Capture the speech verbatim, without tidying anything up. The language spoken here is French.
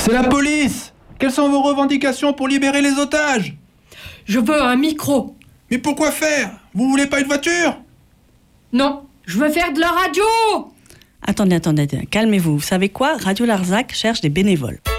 C'est la police! Quelles sont vos revendications pour libérer les otages? Je veux un micro. Mais pourquoi faire? Vous voulez pas une voiture? Non, je veux faire de la radio. Attendez, attendez, calmez-vous. Vous savez quoi? Radio Larzac cherche des bénévoles.